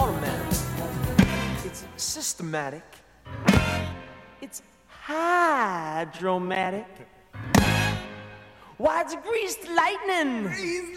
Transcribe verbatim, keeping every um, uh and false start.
automatic. It's systematic. It's hydromatic. Why, it's greased lightning. Greased